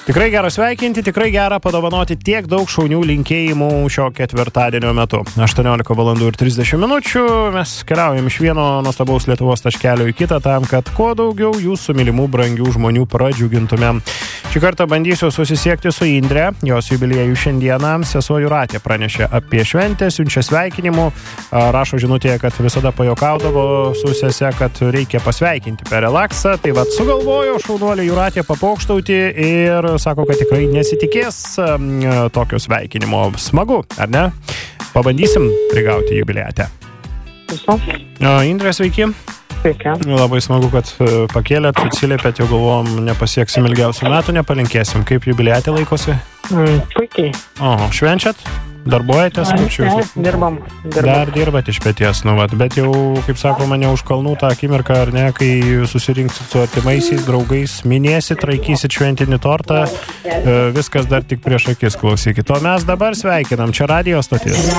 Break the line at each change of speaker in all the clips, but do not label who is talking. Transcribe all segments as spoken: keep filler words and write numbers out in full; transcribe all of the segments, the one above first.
Tikrai gera sveikinti, tikrai gera padovanoti tiek daug šaunių linkėjimų šio ketvirtadienio metu. aštuoniolika valandų ir trisdešimt minučių. Mes keliaujam iš vieno nuostabaus Lietuvos taškelio į kitą tam, kad kuo daugiau jūsų mylimų brangių žmonių pradžiugintumėm. Šį kartą bandysiu susisiekti su Indre. Jos jubiliejų šiandieną sesuo Jūratė pranešė apie šventę, siunčia sveikinimų. Rašo žinutėje, kad visada pajuokaudavo su sese, kad reikia pasveikinti per relaksą. Tai vat sugalvojo šaunuolė Jūratė papokštauti ir sako, kad tikrai nesitikės tokio sveikinimo. Smagu, ar ne? Pabandysim prigauti jubiliatę. Indrė, sveiki.
Sveiki.
Labai smagu, kad pakėlėt, atsiliepėt, jau galvom, nepasieksim ilgiausių metų, nepalinkėsim. Kaip jubiliatė laikosi?
Mm, puikiai.
O, švenčiat? Darbuojatės?
Ne, dirbam, dirbam.
Dar dirbat iš peties, nu, vat, bet jau, kaip sako, mane už kalnų tą akimirką, ar ne, kai susirinksit su artimaisiais, draugais, minėsit, raikysit šventinį tortą, viskas dar tik prieš akis, klausykit. O mes dabar sveikinam, čia radijo stotis.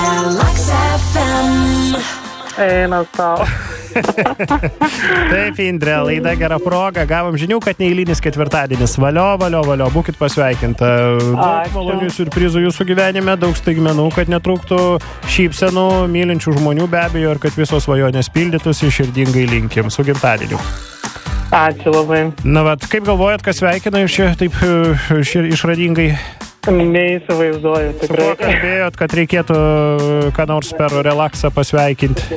Eina savo.
Taip, Indrė, laida Gera proga. Gavom žinių, kad neįlynis ketvirtadienis. Valio, valio, valio, būkit pasveikinta. Daug malonių siurprizų jūsų gyvenime, daug staigmenų, kad netrūktų šypsenų, mylinčių žmonių be abejo ir kad visos svajonės pildytųsi, širdingai linkim. Su gimtadieniu.
Ačiū labai.
Na, vat, kaip galvojat, kas sveikina jūs čia taip šir, išradingai?
Neįsivaizduoju, tikrai.
Su kuo kalbėjot, kad reikėtų ką nors per relaksą pasveikinti?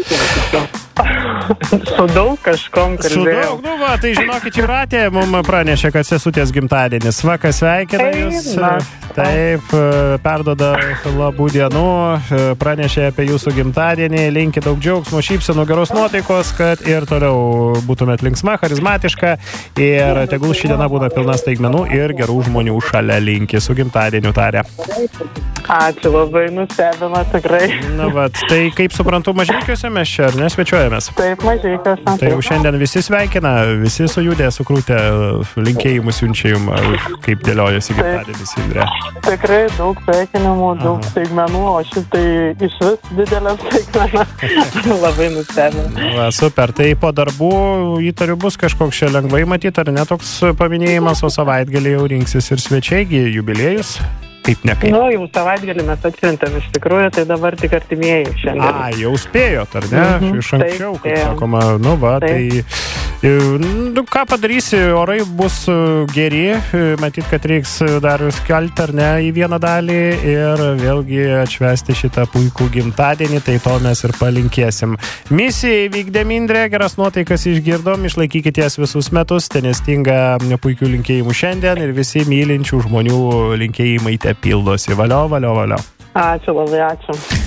Su daug kažkom kalbėjau.
Su daug, nu va, tai žinokit, Jūratė mums pranešė, kad sesutės gimtadienis. Va, kas sveikina jūs. Taip, perduoda labų dienų, pranešė apie jūsų gimtadienį, linki daug džiaugsmo, šypsenų, geros nuotaikos, kad ir toliau būtumėt linksma, charizmatiška ir tegul ši diena būna pilna staigmenų ir gerų žmonių šalia linki. Su gimtadieniu tarė.
Ačiū labai, nustebino tikrai.
Na, vat, tai kaip suprantu, Mažeikiuose mes čia, ar nesvečiuojamės?
Taip, Mažeikiuose.
Tai jau šiandien visi sveikina, visi sujudė, sukrūtė, linkėjimus siunčia jum, kaip dėliojasi gimtadienis, Indrė.
Tikrai daug sveikinimų, daug staigmenų, o šitai iš vis didelė staigmena. Labai nustebino.
Va, super, tai po darbų įtariu bus kažkoks čia lengvai matyti, ar ne toks paminėjimas, o savaitgalį jau rinksis ir svečiai, jubiliejus. Kaip ne kaip.
Nu, jau savaitgalį mes atšventėm iš tikrųjų, tai dabar tik artimieji šiandien.
A, jau spėjot, ar ne?
Mhm,
iš anksčiau,
taip,
kaip
taip.
sakoma, nu va, taip. Tai nu, ką padarysi, orai bus geri, matyt, kad reiks dar skelti, ar ne, į vieną dalį ir vėlgi atšvesti šitą puikų gimtadienį, tai to mes ir palinkėsim. Misiją įvykdėm, Indrė, geras nuotaikas išgirdom, išlaikykite jas visus metus, ten nestinga puikių linkėjimų šiandien ir visi mylinčių žmonių linkėjimai te pildosi. Valio, valio, valio.
Ačiū labai, ačiū.